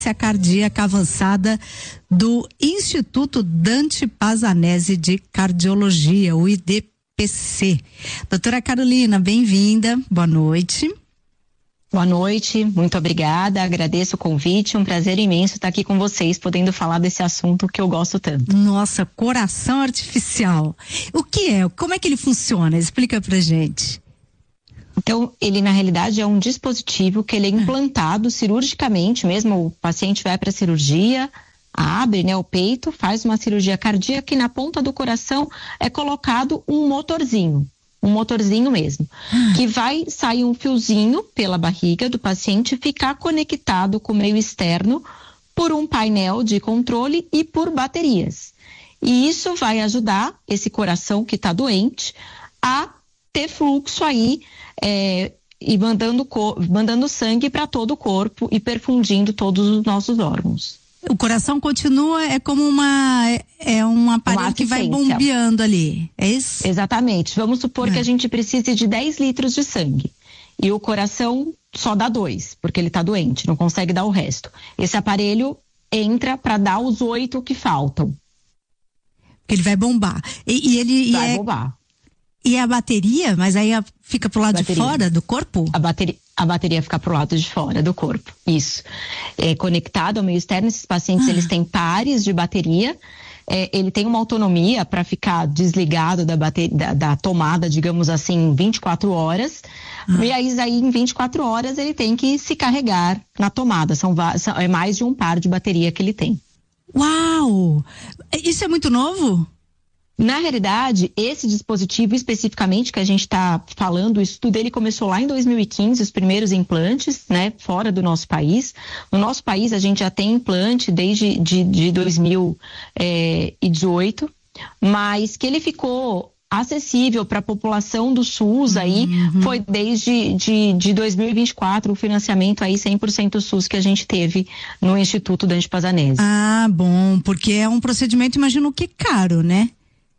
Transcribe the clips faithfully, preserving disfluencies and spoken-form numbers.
cardíaca avançada do Instituto Dante Pazanese de Cardiologia, o I D P C. Doutora Carolina, bem-vinda, boa noite. Boa noite, muito obrigada, agradeço o convite, um prazer imenso estar aqui com vocês, podendo falar desse assunto que eu gosto tanto. Nossa, coração artificial. O que é? Como é que ele funciona? Explica pra gente. Então, ele na realidade é um dispositivo que ele é implantado ah. cirurgicamente, mesmo o paciente vai para a cirurgia, abre, né, o peito, faz uma cirurgia cardíaca e na ponta do coração é colocado um motorzinho. Um motorzinho mesmo, ah. que vai sair um fiozinho pela barriga do paciente e ficar conectado com o meio externo por um painel de controle e por baterias. E isso vai ajudar esse coração que está doente a ter fluxo aí é, e mandando, mandando sangue para todo o corpo e perfundindo todos os nossos órgãos. O coração continua, é como uma, é, é um aparelho que vai bombeando ali, é isso? Exatamente. Vamos supor é. que a gente precise de dez litros de sangue e o coração só dá dois, porque ele está doente, não consegue dar o resto. Esse aparelho entra para dar os oito que faltam. Ele vai bombar. E, e ele vai e é, bombar. E a bateria, mas aí a, fica pro lado bateria. de fora do corpo? A bateria, a bateria fica pro lado de fora do corpo, isso. É conectado ao meio externo, esses pacientes ah. eles têm pares de bateria, é, ele tem uma autonomia para ficar desligado da, bateria, da, da tomada, digamos assim, vinte e quatro horas, ah. e aí, aí em vinte e quatro horas ele tem que se carregar na tomada, são, são, é mais de um par de bateria que ele tem. Uau! Isso é muito novo? Na realidade, esse dispositivo especificamente que a gente está falando, o estudo dele começou lá em dois mil e quinze, os primeiros implantes, né, fora do nosso país. No nosso país, a gente já tem implante desde de, de dois mil e dezoito, mas que ele ficou acessível para a população do SUS aí, uhum. foi desde de, de dois mil e vinte e quatro, o financiamento aí cem por cento SUS que a gente teve no Instituto Dante Pazanese. Ah, bom, porque é um procedimento, imagino que caro, né?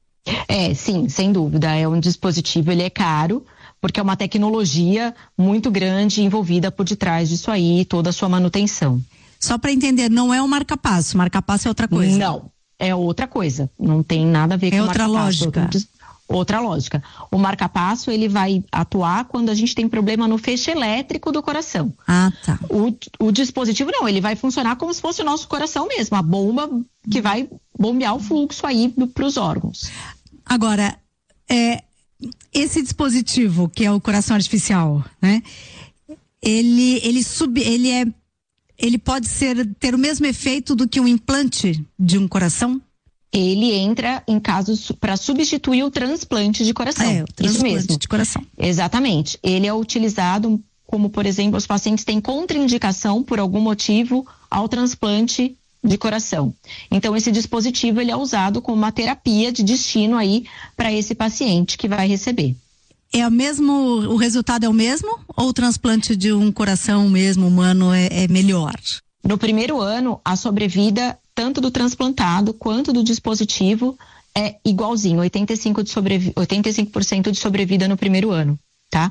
É, sim, sem dúvida, é um dispositivo, ele é caro, porque é uma tecnologia muito grande envolvida por detrás disso aí, toda a sua manutenção. Só para entender, não é o marca-passo, marca-passo é outra coisa. Não, é outra coisa, não tem nada a ver é com outra marca-passo. Lógica. Outra, outra lógica. O marca-passo, ele vai atuar quando a gente tem problema no feixe elétrico do coração. Ah, tá. O, o dispositivo não, ele vai funcionar como se fosse o nosso coração mesmo, a bomba que vai bombear o fluxo aí para os órgãos. Agora, é, esse dispositivo que é o coração artificial, né? Ele, ele sub, ele é, ele pode ser ter o mesmo efeito do que um implante de um coração? Ele entra em casos para substituir o transplante de coração. É, o transplante Isso mesmo. de coração. Exatamente. Ele é utilizado como, por exemplo, os pacientes têm contraindicação por algum motivo ao transplante de coração. Então, esse dispositivo ele é usado como uma terapia de destino aí para esse paciente que vai receber. É o mesmo, o resultado é o mesmo ou o transplante de um coração mesmo humano é, é melhor? No primeiro ano, a sobrevida tanto do transplantado quanto do dispositivo é igualzinho, oitenta e cinco por cento de sobrevi- oitenta e cinco por cento de sobrevida no primeiro ano, tá?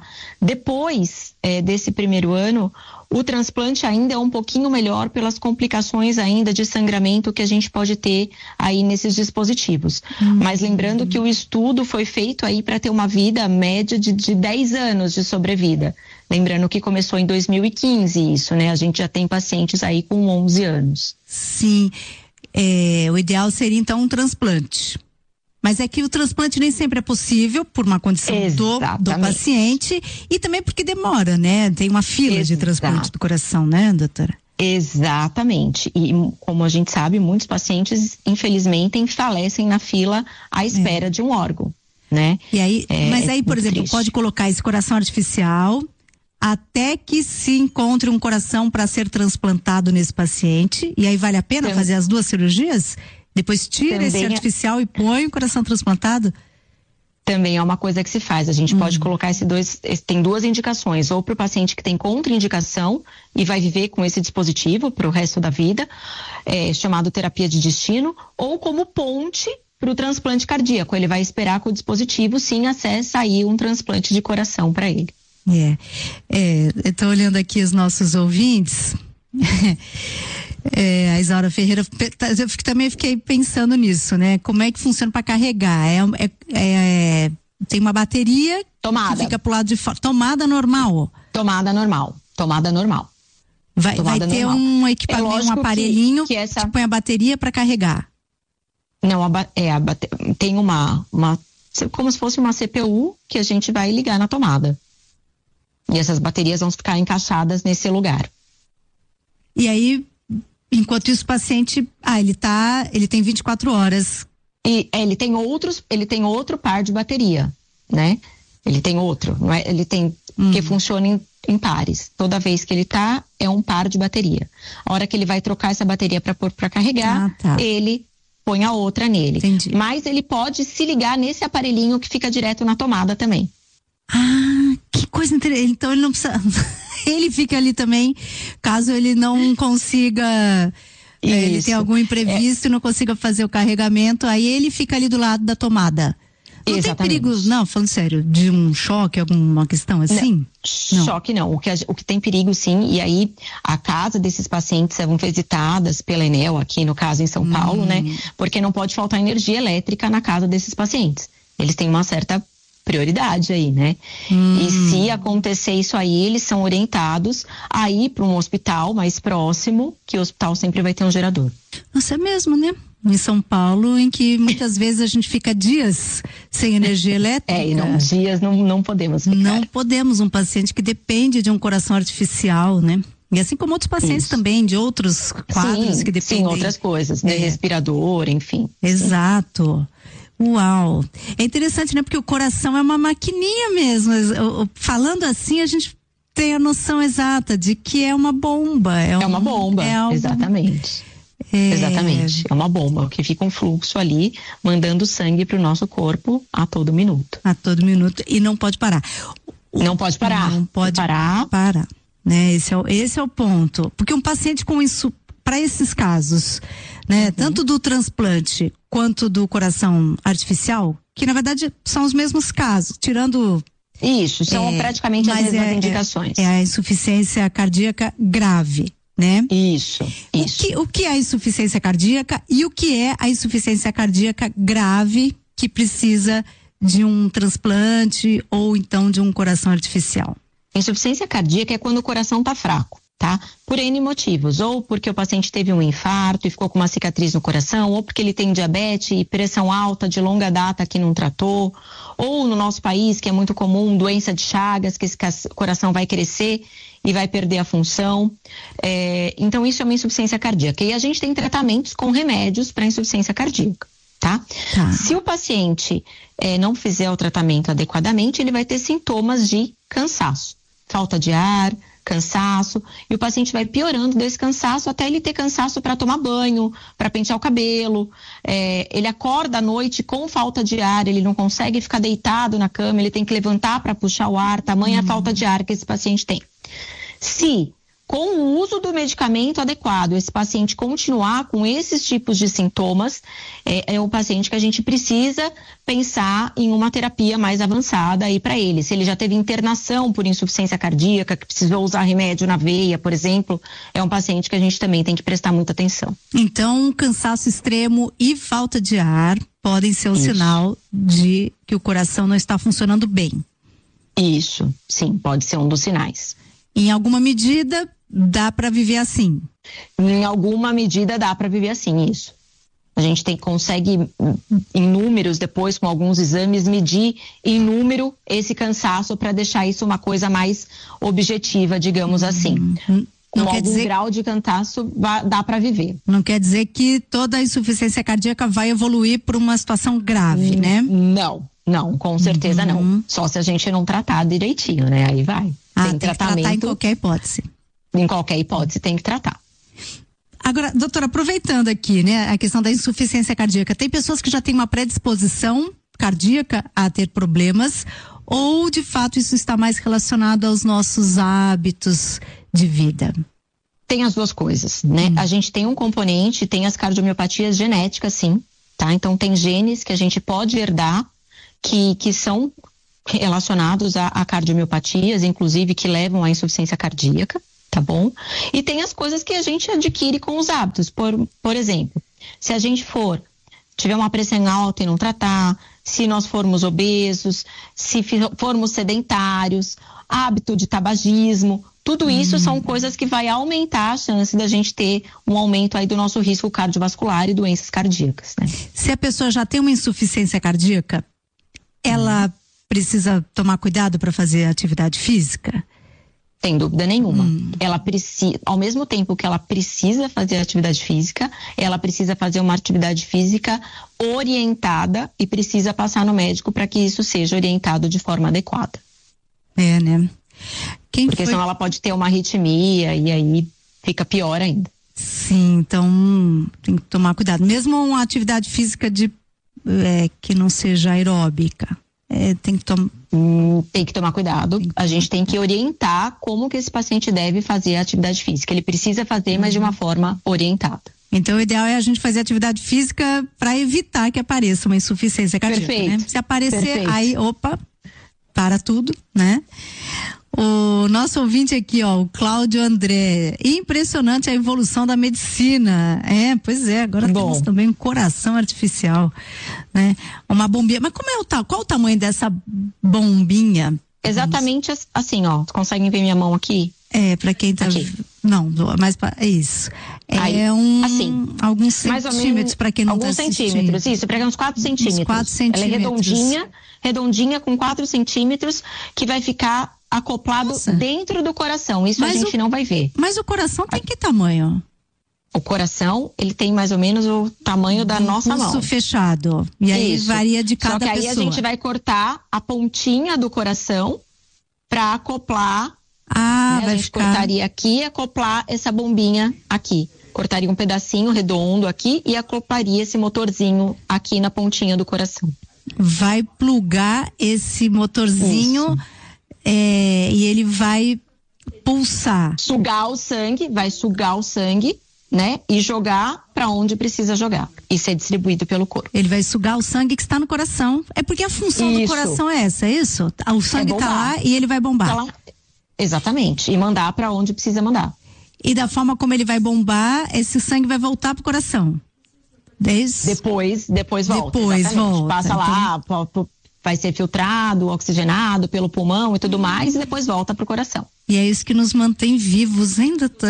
Depois é, desse primeiro ano, o transplante ainda é um pouquinho melhor pelas complicações ainda de sangramento que a gente pode ter aí nesses dispositivos. Uhum. Mas lembrando que o estudo foi feito aí para ter uma vida média de, de dez anos de sobrevida. Lembrando que começou em dois mil e quinze isso, né? A gente já tem pacientes aí com onze anos. Sim, é, o ideal seria então um transplante. Mas é que o transplante nem sempre é possível por uma condição do, do paciente e também porque demora, né? Tem uma fila Exato. de transplante do coração, né, doutora? Exatamente. E como a gente sabe, muitos pacientes, infelizmente, falecem na fila à espera é. de um órgão, né? E aí, é, mas aí, é por exemplo, triste. pode colocar esse coração artificial até que se encontre um coração para ser transplantado nesse paciente e aí vale a pena Sim. fazer as duas cirurgias? Depois tira Também esse artificial é... e põe o coração transplantado? Também é uma coisa que se faz. A gente hum. pode colocar esse dois, esse, tem duas indicações, ou para o paciente que tem contraindicação e vai viver com esse dispositivo para o resto da vida, é, chamado terapia de destino, ou como ponte para o transplante cardíaco. Ele vai esperar que o dispositivo sim acesse aí um transplante de coração para ele. É, é, eu tô olhando aqui os nossos ouvintes. É, a Isaura Ferreira, eu também fiquei pensando nisso, né? Como é que funciona para carregar? É, é, é, tem uma bateria tomada. Que fica pro lado de fora. Tomada normal? Tomada normal. Tomada normal. Vai, vai ter normal. um equipamento, é um aparelhinho que, que, essa... que põe a bateria para carregar? Não, a, é, a bate... tem uma, uma, como se fosse uma C P U que a gente vai ligar na tomada. E essas baterias vão ficar encaixadas nesse lugar. E aí, enquanto isso, o paciente, ah, ele tá, ele tem vinte e quatro horas. E é, ele tem outros, ele tem outro par de bateria, né? Ele tem outro, não é? Ele tem hum. que funciona em, em pares. Toda vez que ele tá, é um par de bateria. A hora que ele vai trocar essa bateria para pôr para carregar, ah, tá. ele põe a outra nele. Entendi. Mas ele pode se ligar nesse aparelhinho que fica direto na tomada também. Ah, que coisa interessante. Então ele não precisa. Ele fica ali também, caso ele não consiga. É, ele tem algum imprevisto é. e não consiga fazer o carregamento, aí ele fica ali do lado da tomada. Não Exatamente. Tem perigo, não, falando sério, de um choque, alguma questão assim? Não, não. Choque não. O que, o que tem perigo, sim, e aí a casa desses pacientes são visitadas pela Enel, aqui no caso em São hum. Paulo, né? Porque não pode faltar energia elétrica na casa desses pacientes. Eles têm uma certa prioridade aí, né? Hum. E se acontecer isso aí, eles são orientados a ir para um hospital mais próximo, que o hospital sempre vai ter um gerador. Nossa, é mesmo, né? Em São Paulo, em que muitas vezes a gente fica dias sem energia elétrica. É, e não, dias não, não podemos ficar. Não podemos, um paciente que depende de um coração artificial, né? E assim como outros pacientes Isso. também, de outros quadros sim, que dependem. Sim, outras coisas, né? É. Respirador, enfim. Exato. Uau! É interessante, né? Porque o coração é uma maquininha mesmo. Falando assim, a gente tem a noção exata de que é uma bomba. É, um, é uma bomba, é algo... exatamente. É... Exatamente, é uma bomba que fica um fluxo ali, mandando sangue para o nosso corpo a todo minuto. A todo minuto, e não pode parar. Não pode parar. Não pode parar. parar, né? Esse é, o, esse é o ponto. Porque um paciente com isso, para esses casos, né? Uhum. Tanto do transplante quanto do coração artificial, que na verdade são os mesmos casos, tirando... Isso, são é, praticamente as mesmas é, indicações. É, é a insuficiência cardíaca grave, né? Isso, isso. O que, o que é a insuficiência cardíaca e o que é a insuficiência cardíaca grave que precisa de um transplante ou então de um coração artificial? Insuficiência cardíaca é quando o coração está fraco, tá? Por N motivos, ou porque o paciente teve um infarto e ficou com uma cicatriz no coração, ou porque ele tem diabetes e pressão alta de longa data que não tratou, ou no nosso país, que é muito comum, doença de Chagas, que esse coração vai crescer e vai perder a função. É, então isso é uma insuficiência cardíaca. E a gente tem tratamentos com remédios para insuficiência cardíaca, tá? Tá. Se o paciente é, não fizer o tratamento adequadamente, ele vai ter sintomas de cansaço, falta de ar, cansaço, e o paciente vai piorando desse cansaço até ele ter cansaço para tomar banho, para pentear o cabelo. É, ele acorda à noite com falta de ar, ele não consegue ficar deitado na cama, ele tem que levantar para puxar o ar, tamanha hum. a falta de ar que esse paciente tem. Se com o uso do medicamento adequado, esse paciente continuar com esses tipos de sintomas, é, é o paciente que a gente precisa pensar em uma terapia mais avançada aí para ele. Se ele já teve internação por insuficiência cardíaca, que precisou usar remédio na veia, por exemplo, é um paciente que a gente também tem que prestar muita atenção. Então, cansaço extremo e falta de ar podem ser um Isso. sinal de que o coração não está funcionando bem. Isso, sim, pode ser um dos sinais. Em alguma medida, dá para viver assim? Em alguma medida dá para viver assim, isso. A gente tem, consegue, em números, depois com alguns exames, medir em número esse cansaço para deixar isso uma coisa mais objetiva, digamos assim. Não com quer algum dizer... grau de cansaço dá para viver. Não quer dizer que toda a insuficiência cardíaca vai evoluir para uma situação grave, N- né? Não, não, com certeza uhum. não. Só se a gente não tratar direitinho, né? Aí vai. Ah, tem, tem tratamento. que tratar em qualquer hipótese. Em qualquer hipótese tem que tratar. Agora, doutora, aproveitando aqui, né, a questão da insuficiência cardíaca, tem pessoas que já têm uma predisposição cardíaca a ter problemas, ou de fato isso está mais relacionado aos nossos hábitos de vida? Tem as duas coisas, né? Hum. A gente tem um componente, tem as cardiomiopatias genéticas, sim, tá? Então tem genes que a gente pode herdar que, que são relacionados a, a cardiomiopatias, inclusive que levam à insuficiência cardíaca, tá bom? E tem as coisas que a gente adquire com os hábitos. Por, por exemplo, se a gente for, tiver uma pressão alta e não tratar, se nós formos obesos, se formos sedentários, hábito de tabagismo, tudo isso hum. são coisas que vai aumentar a chance da gente ter um aumento aí do nosso risco cardiovascular e doenças cardíacas, né? Se a pessoa já tem uma insuficiência cardíaca, ela hum. precisa tomar cuidado para fazer atividade física? Sem dúvida nenhuma. Hum. Ela precisa, ao mesmo tempo que ela precisa fazer atividade física, ela precisa fazer uma atividade física orientada e precisa passar no médico para que isso seja orientado de forma adequada. É, né? Quem Porque foi... senão ela pode ter uma arritmia e aí fica pior ainda. Sim, então tem que tomar cuidado. Mesmo uma atividade física de, é, que não seja aeróbica. É, tem que tomar hum, tem que tomar cuidado. Que... A gente tem que orientar como que esse paciente deve fazer a atividade física. Ele precisa fazer, mas de uma forma orientada. Então, o ideal é a gente fazer atividade física para evitar que apareça uma insuficiência cardíaca. Perfeito. Né? Se aparecer, Perfeito. aí, opa, para tudo, né? O nosso ouvinte aqui, ó, o Cláudio André, impressionante a evolução da medicina. É, pois é, agora Bom. temos também um coração artificial, né? Uma bombinha, mas como é o ta... qual o tamanho dessa bombinha? Exatamente assim, ó, conseguem ver minha mão aqui? É, para quem tá... Aqui. Não, mas pra... é isso. É Aí, um... assim, alguns centímetros para quem não alguns tá assistindo. Alguns centímetros, isso, para uns quatro centímetros. Uns quatro centímetros. Ela é redondinha, redondinha com quatro centímetros, que vai ficar acoplado Nossa. dentro do coração. Isso mas a gente o, não vai ver. Mas o coração tem que tamanho? O coração, ele tem mais ou menos o tamanho da um nossa mão. Pulso fechado. E aí Isso. varia de cada pessoa. Só que aí pessoa. a gente vai cortar a pontinha do coração para acoplar. Ah, né? vai A gente ficar... cortaria aqui e acoplar essa bombinha aqui. Cortaria um pedacinho redondo aqui e acoplaria esse motorzinho aqui na pontinha do coração. Vai plugar esse motorzinho... Isso. É, e ele vai pulsar. Sugar o sangue, vai sugar o sangue, né? E jogar para onde precisa jogar. E ser distribuído pelo corpo. Ele vai sugar o sangue que está no coração. É porque a função isso. do coração é essa, é isso? O sangue está é lá e ele vai bombar. Tá lá. Exatamente. E mandar para onde precisa mandar. E da forma como ele vai bombar, esse sangue vai voltar pro coração. Desde... Depois, depois volta. Depois exatamente. volta. Passa lá, então... pro, vai ser filtrado, oxigenado pelo pulmão e tudo mais, e depois volta pro coração. E é isso que nos mantém vivos ainda, tá?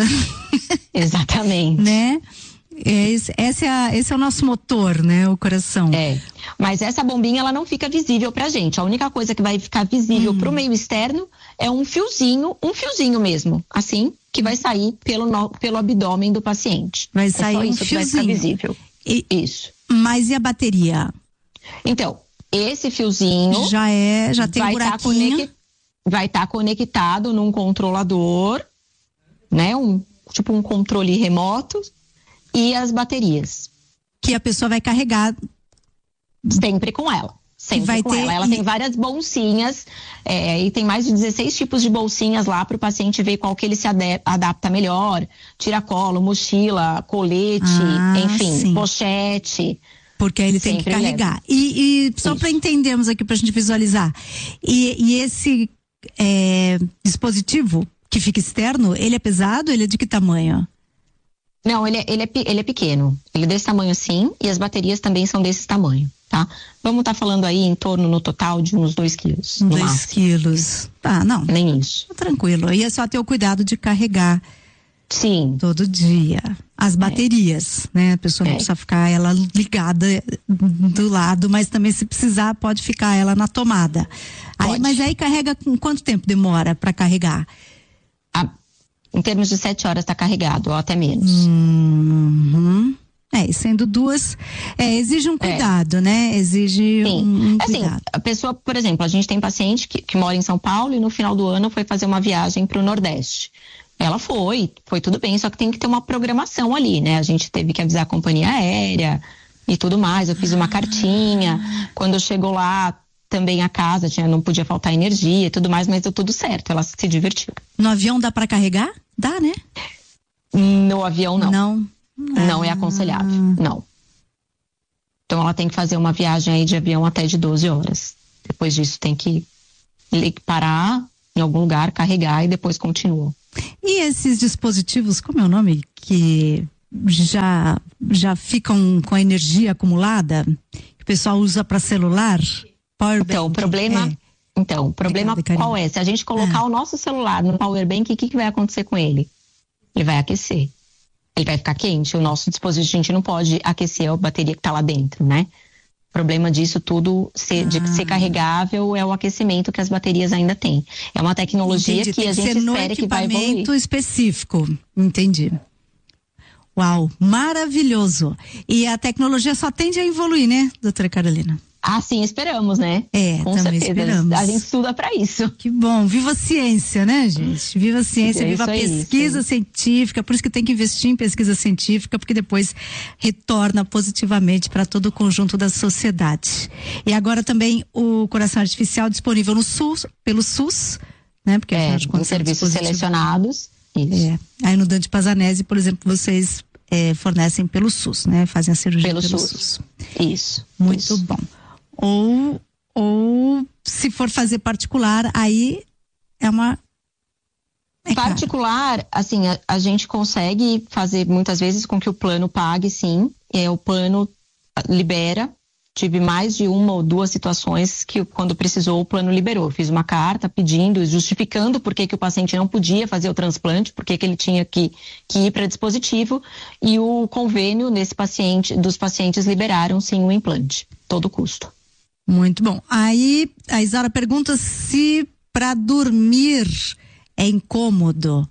Exatamente. Né? É, esse, esse, é a, esse é o nosso motor, né? O coração. É, mas essa bombinha, ela não fica visível pra gente. A única coisa que vai ficar visível hum. pro meio externo é um fiozinho, um fiozinho mesmo, assim, que vai sair pelo, no, pelo abdômen do paciente. Vai sair é só um isso fiozinho. Que vai ficar visível. E, isso. Mas e a bateria? Então, esse fiozinho já é, já tem um buraquinho. Tá conect, vai estar tá conectado num controlador, né? Um, tipo um controle remoto e as baterias. Que a pessoa vai carregar. Sempre com ela. Sempre vai com ter... ela. Ela tem várias bolsinhas é, e tem mais de dezesseis tipos de bolsinhas lá para o paciente ver qual que ele se adapta melhor. Tiracolo, mochila, colete, ah, enfim, sim. pochete. Porque aí ele tem que carregar. E, e só para entendermos aqui, para a gente visualizar. E, e esse é, dispositivo que fica externo, ele é pesado? Ele é de que tamanho? Não, ele é, ele é, ele é pequeno. Ele é desse tamanho assim e as baterias também são desse tamanho, tá? Vamos estar tá falando aí em torno no total de uns dois quilos. Dois quilos. Tá, não. Nem isso. Tranquilo. E é só ter o cuidado de carregar. Sim. Todo dia. As baterias, é. né? A pessoa não é. precisa ficar ela ligada do lado, mas também se precisar pode ficar ela na tomada. Aí, mas aí carrega com quanto tempo demora para carregar? Ah, em termos de sete horas está carregado, ou até menos. Uhum. É, e sendo duas, é, exige um cuidado, é. né? Exige Sim. um, um assim, cuidado. A pessoa, por exemplo, a gente tem paciente que, que mora em São Paulo e no final do ano foi fazer uma viagem para o Nordeste. Ela foi, foi tudo bem, só que tem que ter uma programação ali, né? A gente teve que avisar a companhia aérea e tudo mais. Eu fiz uma cartinha. Quando chegou lá, também a casa tinha, não podia faltar energia e tudo mais, mas deu tudo certo. Ela se divertiu. No avião dá para carregar? Dá, né? No avião, não. Não. Não ah. é aconselhável, não. Então ela tem que fazer uma viagem aí de avião até de doze horas. Depois disso tem que parar em algum lugar, carregar e depois continua. E esses dispositivos, como é o nome? Que já, já ficam com a energia acumulada, que o pessoal usa para celular? Power então, bank, o problema, é. então, o problema Obrigada, qual é? Se a gente colocar ah. o nosso celular no power bank, o que, que vai acontecer com ele? Ele vai aquecer. Ele vai ficar quente. O nosso dispositivo, a gente não pode aquecer a bateria que está lá dentro, né? O problema disso tudo ser, ah. de ser carregável é o aquecimento que as baterias ainda têm. É uma tecnologia Entendi. que Tem a gente espera que vai evoluir. Equipamento específico. Entendi. Uau, maravilhoso. E a tecnologia só tende a evoluir, né, doutora Carolina? Ah, sim, esperamos, né? É, com também certeza. Esperamos. A gente estuda para isso. Que bom. Viva a ciência, né, gente? Viva a ciência, é viva a pesquisa aí, científica. Por isso que tem que investir em pesquisa científica, porque depois retorna positivamente para todo o conjunto da sociedade. E agora também o coração artificial disponível no SUS, pelo SUS, né? Porque é, em serviços selecionados. Isso. É. Aí no Dante Pazanese, por exemplo, vocês é, fornecem pelo SUS, né? Fazem a cirurgia pelo, pelo SUS. SUS. Isso. Muito isso. bom. Ou, ou se for fazer particular, aí é uma... É particular, caro. assim, a, a gente consegue fazer muitas vezes com que o plano pague, sim. É, o plano libera. Tive mais de uma ou duas situações que quando precisou o plano liberou. Fiz uma carta pedindo, justificando por que que o paciente não podia fazer o transplante, por que que ele tinha que, que ir para dispositivo, e o convênio nesse paciente, dos pacientes liberaram sim o implante, todo o custo. Muito bom. Aí a Isaura pergunta se para dormir é incômodo.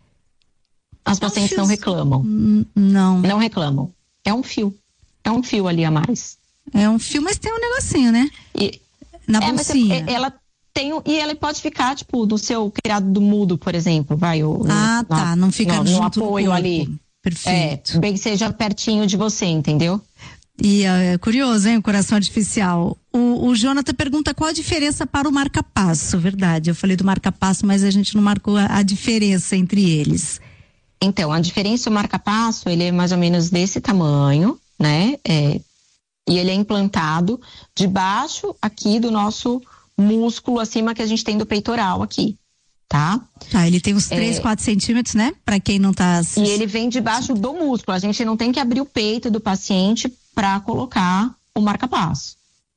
As pacientes é um não reclamam. Não. Não reclamam. É um fio. É um fio ali a mais. É um fio, mas tem um negocinho, né? E, Na é, bolsinha. Mas ela tem, e ela pode ficar, tipo, do seu criado do mudo, por exemplo, vai. O, ah, no, tá. Não fica no, junto no apoio no ali. Perfeito. É, bem que seja pertinho de você, entendeu? E é curioso, hein, o coração artificial. O, o Jonathan pergunta qual a diferença para o marca-passo, verdade. Eu falei do marca-passo, mas a gente não marcou a, a diferença entre eles. Então, a diferença do marca-passo, ele é mais ou menos desse tamanho, né? É, e ele é implantado debaixo aqui do nosso músculo acima que a gente tem do peitoral aqui, tá? Tá, ele tem uns três, quatro centímetros, né? Para quem não tá... E ele vem debaixo do músculo. A gente não tem que abrir o peito do paciente para colocar o marca-passo,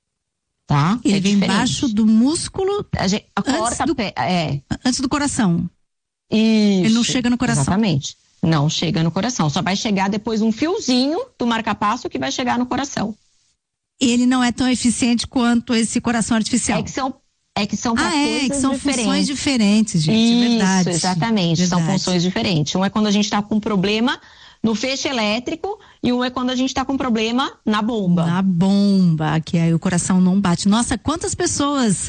tá? Ele é vem diferente. embaixo do músculo a gente, a antes, do, pé, é. antes do coração. Isso. Ele não chega no coração. Exatamente. Não chega no coração. Só vai chegar depois um fiozinho do marca-passo que vai chegar no coração. Ele não é tão eficiente quanto esse coração artificial. É que são É que são para ah, coisas é, que são diferentes. funções diferentes, gente. Isso, é verdade. Exatamente. Verdade. São funções diferentes. Um é quando a gente está com problema no feixe elétrico e um é quando a gente está com problema na bomba. Na bomba, que aí o coração não bate. Nossa, quantas pessoas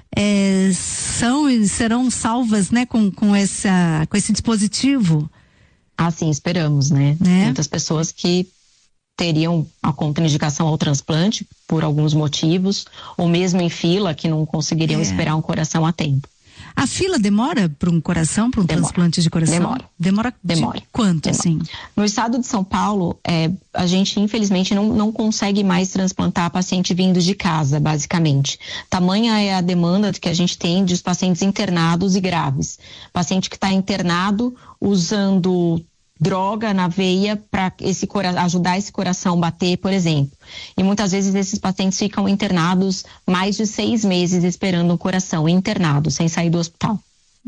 é, são e serão salvas, né, com, com, essa, com esse dispositivo? Ah, sim, esperamos, né? né? Muitas pessoas que teriam a contraindicação ao transplante por alguns motivos, ou mesmo em fila, que não conseguiriam é. esperar um coração a tempo. A fila demora para um coração, para um demora. transplante de coração? Demora. Demora, demora. De quanto, demora. assim? No estado de São Paulo, é, a gente, infelizmente, não, não consegue mais transplantar paciente vindo de casa, basicamente. Tamanha é a demanda que a gente tem dos pacientes internados e graves. Paciente que está internado usando droga na veia para esse cora- ajudar esse coração a bater, por exemplo. E muitas vezes esses pacientes ficam internados mais de seis meses esperando um coração, internado, sem sair do hospital.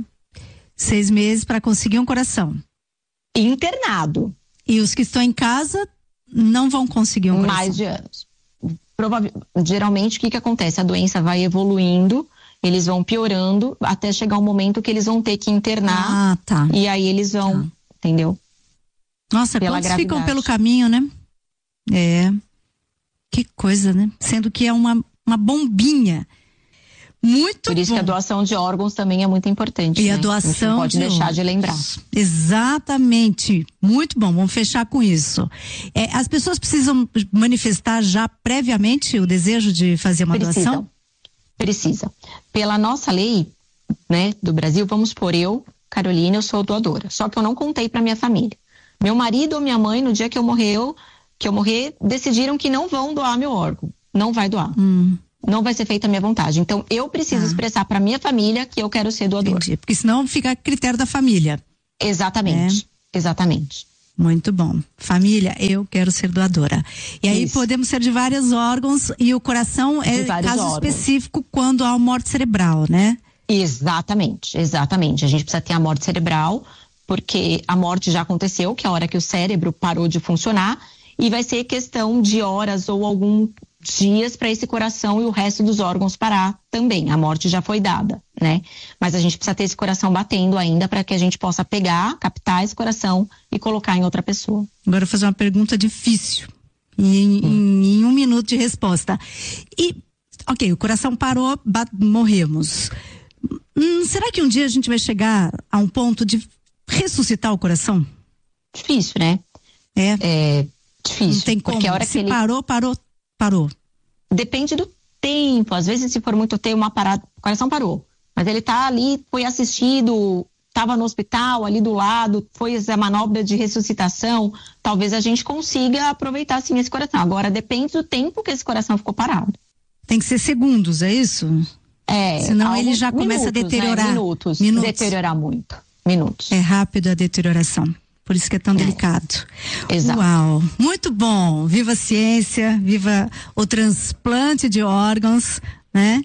Seis meses para conseguir um coração. Internado. E os que estão em casa não vão conseguir um coração. Mais de anos. Provavelmente, geralmente, o que que acontece? A doença vai evoluindo, eles vão piorando, até chegar um momento que eles vão ter que internar. Ah, tá. E aí eles vão, tá. entendeu? Nossa, Pela quantos gravidade. ficam pelo caminho, né? É. Que coisa, né? Sendo que é uma, uma bombinha. Muito Por isso bom. que a doação de órgãos também é muito importante. E né? a doação a gente não pode de deixar órgãos. de lembrar. Exatamente. Muito bom. Vamos fechar com isso. É, as pessoas precisam manifestar já previamente o desejo de fazer uma Precisam. doação? Precisa. Pela nossa lei, né, do Brasil, vamos por eu, Carolina, eu sou doadora. Só que eu não contei para minha família. Meu marido ou minha mãe, no dia que eu morreu, que eu morrer, decidiram que não vão doar meu órgão. Não vai doar. Hum. Não vai ser feita a minha vontade. Então, eu preciso ah. expressar para minha família que eu quero ser doadora. Entendi. Porque senão fica a critério da família. Exatamente, é. exatamente. Muito bom. Família, eu quero ser doadora. E aí Isso. podemos ser de vários órgãos e o coração é caso órgãos. específico quando há morte cerebral, né? Exatamente, exatamente. A gente precisa ter a morte cerebral, porque a morte já aconteceu, que é a hora que o cérebro parou de funcionar, e vai ser questão de horas ou alguns dias para esse coração e o resto dos órgãos parar também. A morte já foi dada, né? Mas a gente precisa ter esse coração batendo ainda para que a gente possa pegar, captar esse coração e colocar em outra pessoa. Agora eu vou fazer uma pergunta difícil, em, hum. em, em um minuto de resposta. E, ok, o coração parou, bat, morremos. Hum, será que um dia a gente vai chegar a um ponto de ressuscitar o coração? Difícil, né? É. É difícil. Não tem como. Porque a hora Se que ele parou, parou, parou. Depende do tempo. Às vezes, se for muito tempo, uma parada, o coração parou. Mas ele tá ali, foi assistido, estava no hospital, ali do lado, foi a manobra de ressuscitação. Talvez a gente consiga aproveitar, sim, esse coração. Agora, depende do tempo que esse coração ficou parado. Tem que ser segundos, é isso? É. Senão ele já começa minutos, a deteriorar. Né? Minutos. minutos. Deteriorar muito. Minutos. É rápido a deterioração. Por isso que é tão é. delicado. Exato. Uau, muito bom. Viva a ciência, viva o transplante de órgãos, né?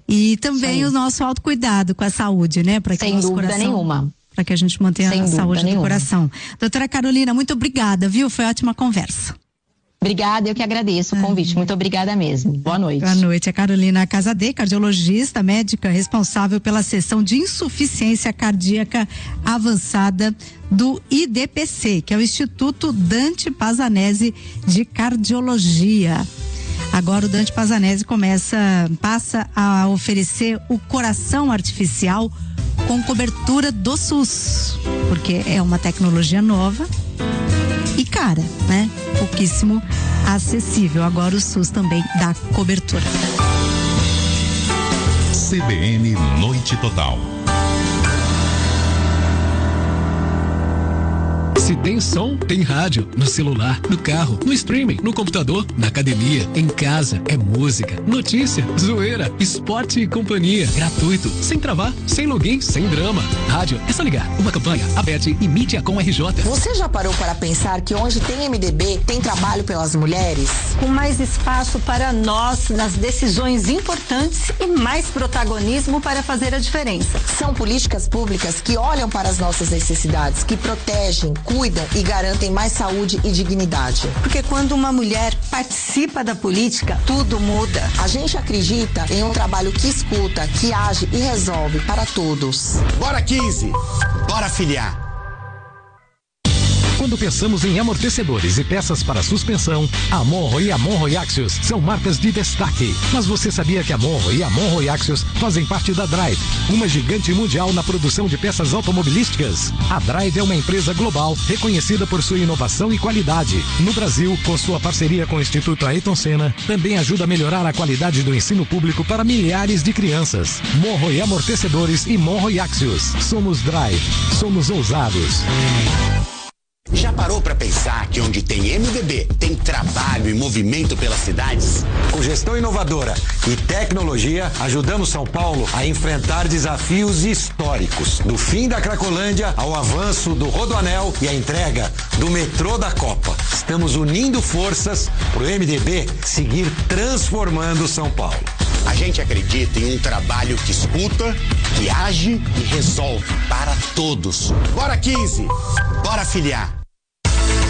E também Sim. o nosso autocuidado com a saúde, né? Para que Sem nosso dúvida coração, nenhuma. Para que a gente mantenha Sem a saúde nenhuma. do coração. Doutora Carolina, muito obrigada, viu? Foi ótima conversa. Obrigada, eu que agradeço o convite. Muito obrigada mesmo. Boa noite. Boa noite. A Carolina Casadei, cardiologista, médica responsável pela seção de insuficiência cardíaca avançada do I D P C, que é o Instituto Dante Pazanese de Cardiologia. Agora o Dante Pazanese começa, passa a oferecer o coração artificial com cobertura do SUS, porque é uma tecnologia nova e cara, né? Pouquíssimo acessível. Agora o SUS também dá cobertura. C B N Noite Total. Se tem som, tem rádio. No celular, no carro, no streaming, no computador, na academia, em casa. É música, notícia, zoeira, esporte e companhia. Gratuito, sem travar, sem login, sem drama. Rádio, é só ligar. Uma campanha, a B E T e Mídia com R J. Você já parou para pensar que onde tem M D B, tem trabalho pelas mulheres? Com mais espaço para nós nas decisões importantes e mais protagonismo para fazer a diferença. São políticas públicas que olham para as nossas necessidades, que protegem, cuidam e garantem mais saúde e dignidade. Porque quando uma mulher participa da política, tudo muda. A gente acredita em um trabalho que escuta, que age e resolve para todos. Bora quinze! Bora filiar! Quando pensamos em amortecedores e peças para suspensão, a Monro e a Monro Axios são marcas de destaque. Mas você sabia que a Monro e a Monro Axios fazem parte da Drive, uma gigante mundial na produção de peças automobilísticas? A Drive é uma empresa global reconhecida por sua inovação e qualidade. No Brasil, com sua parceria com o Instituto Ayrton Senna, também ajuda a melhorar a qualidade do ensino público para milhares de crianças. Monro e Amortecedores e Monro e Axios. Somos Drive. Somos ousados. Já parou para pensar que onde tem M D B, tem trabalho e movimento pelas cidades? Com gestão inovadora e tecnologia, ajudamos São Paulo a enfrentar desafios históricos. Do fim da Cracolândia ao avanço do Rodoanel e a entrega do metrô da Copa. Estamos unindo forças para o M D B seguir transformando São Paulo. A gente acredita em um trabalho que escuta, que age e resolve para todos. Bora quinze! Bora filiar!